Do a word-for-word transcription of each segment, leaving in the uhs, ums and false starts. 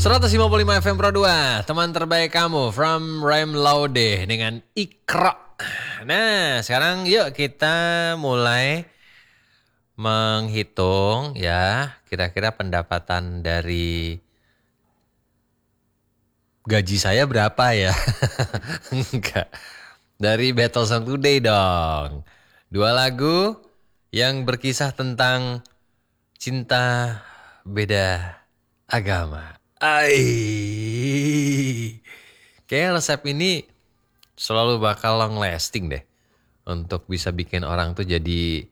seratus lima puluh lima F M Pro dua, teman terbaik kamu from Rhyme Laude dengan Iqra. Nah, sekarang yuk kita mulai menghitung ya, kira-kira pendapatan dari gaji saya berapa ya? Enggak. Dari Battle Song Today dong. Dua lagu yang berkisah tentang cinta beda agama. Ai. Kayaknya resep ini selalu bakal long lasting deh. Untuk bisa bikin orang tuh jadi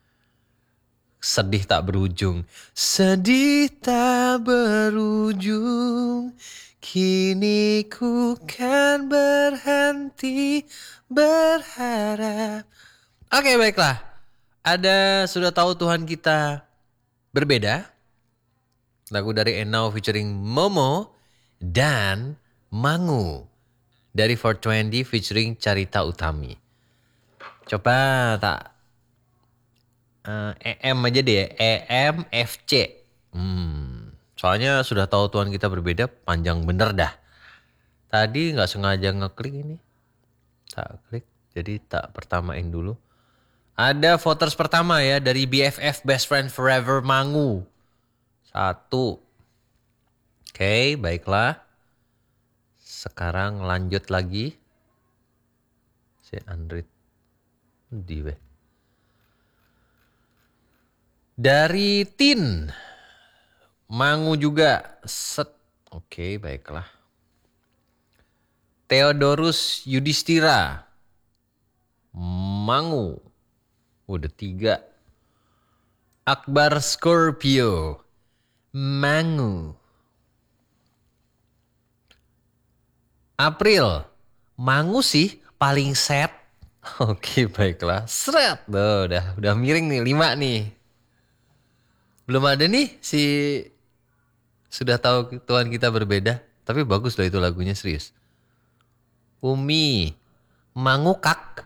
sedih tak berujung. Sedih tak berujung. Kini ku kan berhenti berharap. Oke, baiklah. Ada sudah tahu Tuhan kita berbeda. Lagu dari Eno featuring Momo dan Mangu dari four twenty featuring Carita Utami. Coba tak uh, E M aja deh, E M F C. Hmm, soalnya sudah tahu Tuhan kita berbeda, panjang bener dah. Tadi nggak sengaja ngeklik ini, tak klik, jadi tak pertamain dulu. Ada voters pertama ya dari B F F Best Friend Forever Mangu. Satu. Oke, baiklah. Sekarang lanjut lagi. Si Android. Di weh. Dari Tin. Mangu juga. Set. Oke, baiklah. Theodorus Yudhistira. Mangu. Udah tiga. Akbar Scorpio. Mangu. April. Mangu sih paling set. Oke, baiklah. Seret. Duh, udah udah miring nih, lima nih. Belum ada nih si sudah tahu Tuhan kita berbeda. Tapi bagus loh itu lagunya, serius. Umi. Mangukak.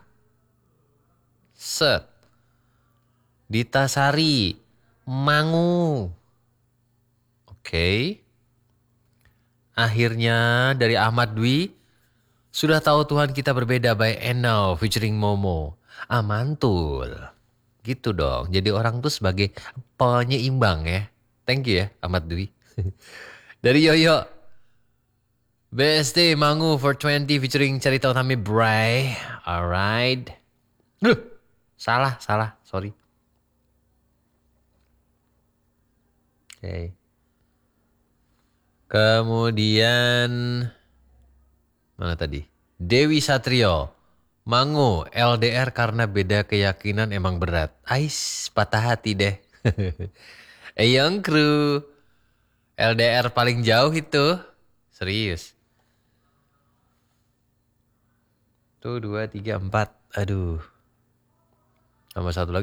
Set. Dita Sari. Mangu. Oke. Akhirnya dari Ahmad Dwi. Sudah tahu Tuhan kita berbeda by Eno featuring Momo. Ah, mantul. Gitu dong. Jadi orang tuh sebagai penyeimbang ya. Thank you ya Ahmad Dwi. Dari Yoyo. B S T Mangu four twenty featuring Carita Utami Bray. Alright. Duh. Salah, salah. Sorry. Oke. Okay. Kemudian mana tadi? Dewi Satrio. Mangu, L D R karena beda keyakinan emang berat. Ais, patah hati deh. Eyong Kru. L D R paling jauh itu. Serius. Tuh, dua, tiga, empat. Aduh. Sama satu lagi.